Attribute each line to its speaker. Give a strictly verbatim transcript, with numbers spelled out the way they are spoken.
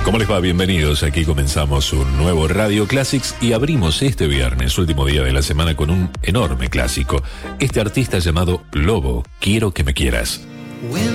Speaker 1: ¿Cómo les va? Bienvenidos. Aquí comenzamos un nuevo Radio Classics y abrimos este viernes, último día de la semana, con un enorme clásico. Este artista llamado Lobo, Quiero que me quieras.
Speaker 2: When